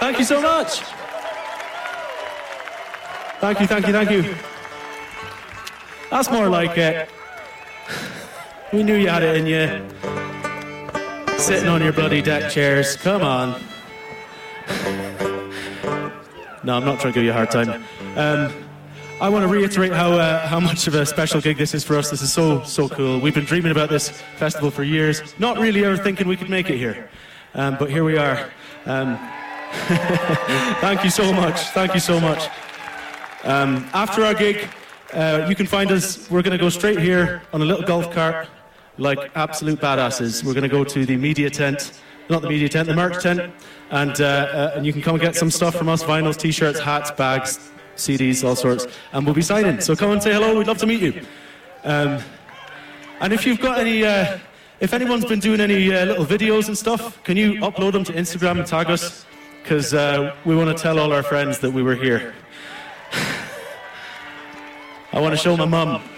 Thank you so much. Thank you. That's more like it. We knew you had it in you. Sitting on your bloody deck chairs. Come on. No, I'm not trying to give you a hard time. I want to reiterate how much of a special gig this is for us. This is so cool. We've been dreaming about this festival for years. Not really ever thinking we could make it here. But here we are. Thank you so much. After our gig, you can find us. We're going to go straight here on a little golf cart like absolute badasses. We're going to go to the media tent. Not the media tent, the merch tent. And you can come and get some stuff from us. Vinyls, t-shirts, hats, bags, CDs, all sorts, and we'll be signing. So come and say hello, we'd love to meet you. And if you've got any, if anyone's been doing any little videos and stuff, can you upload them to Instagram and tag us? Because we want to tell all our friends that we were here. I want to show my mum.